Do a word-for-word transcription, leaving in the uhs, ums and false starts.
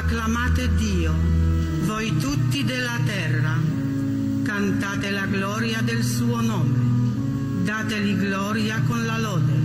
Acclamate Dio, voi tutti della terra, cantate la gloria del suo nome, dategli gloria con la lode.